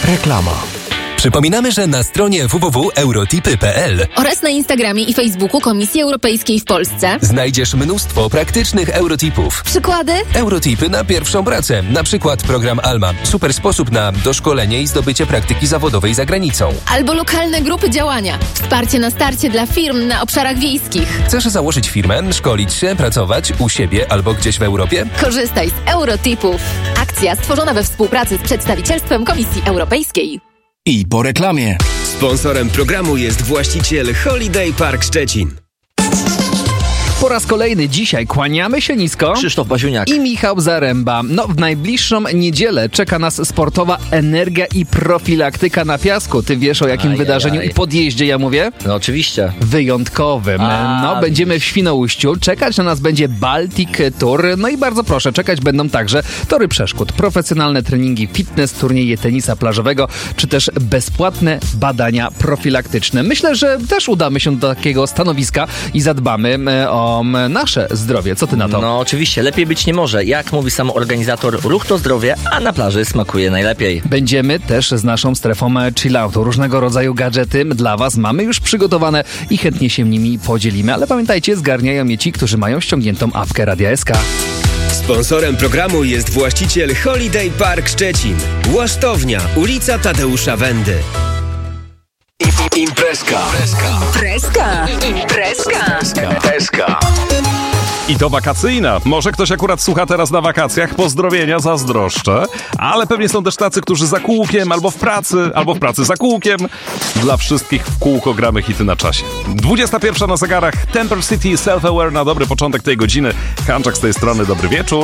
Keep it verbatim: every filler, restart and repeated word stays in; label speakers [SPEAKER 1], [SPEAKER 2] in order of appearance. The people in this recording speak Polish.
[SPEAKER 1] Reklama.
[SPEAKER 2] Przypominamy, że na stronie w w w kropka eurotipy kropka p l
[SPEAKER 3] oraz na Instagramie i Facebooku Komisji Europejskiej w Polsce
[SPEAKER 2] znajdziesz mnóstwo praktycznych eurotipów.
[SPEAKER 3] Przykłady?
[SPEAKER 2] Eurotipy na pierwszą pracę. Na przykład program Alma. Super sposób na doszkolenie i zdobycie praktyki zawodowej za granicą.
[SPEAKER 3] Albo lokalne grupy działania. Wsparcie na starcie dla firm na obszarach wiejskich.
[SPEAKER 2] Chcesz założyć firmę, szkolić się, pracować u siebie albo gdzieś w Europie?
[SPEAKER 3] Korzystaj z Eurotipów. Akcja stworzona we współpracy z przedstawicielstwem Komisji Europejskiej.
[SPEAKER 1] I po reklamie.
[SPEAKER 4] Sponsorem programu jest właściciel Holiday Park Szczecin.
[SPEAKER 5] Po raz kolejny dzisiaj kłaniamy się nisko.
[SPEAKER 6] Krzysztof Baziuniak
[SPEAKER 5] i Michał Zaręba. No, w najbliższą niedzielę czeka nas sportowa energia i profilaktyka na piasku. Ty wiesz, o jakim
[SPEAKER 6] aj,
[SPEAKER 5] wydarzeniu
[SPEAKER 6] aj, aj.
[SPEAKER 5] i podjeździe ja mówię?
[SPEAKER 6] No oczywiście.
[SPEAKER 5] Wyjątkowym.
[SPEAKER 6] A,
[SPEAKER 5] no, będziemy w Świnoujściu. Czekać na nas będzie Baltic Tour. No i bardzo proszę, czekać będą także tory przeszkód, profesjonalne treningi fitness, turnieje tenisa plażowego, czy też bezpłatne badania profilaktyczne. Myślę, że też udamy się do takiego stanowiska i zadbamy o nasze zdrowie. Co ty na to?
[SPEAKER 6] No oczywiście, lepiej być nie może. Jak mówi sam organizator, ruch to zdrowie, a na plaży smakuje najlepiej.
[SPEAKER 5] Będziemy też z naszą strefą chilloutu. Różnego rodzaju gadżety dla was mamy już przygotowane i chętnie się nimi podzielimy. Ale pamiętajcie, zgarniają je ci, którzy mają ściągniętą apkę Radia S K.
[SPEAKER 4] Sponsorem programu jest właściciel Holiday Park Szczecin. Łasztownia, ulica Tadeusza Wendy.
[SPEAKER 1] Imprezka.
[SPEAKER 3] Imprezka. Imprezka.
[SPEAKER 1] Imprezka.
[SPEAKER 7] I to wakacyjna. Może ktoś akurat słucha teraz na wakacjach. Pozdrowienia, zazdroszczę. Ale pewnie są też tacy, którzy za kółkiem, albo w pracy, albo w pracy za kółkiem. Dla wszystkich w kółko gramy hity na czasie. dwudziesta pierwsza na zegarach. Temper City, Self-Aware na dobry początek tej godziny. Hanczak z tej strony, dobry wieczór.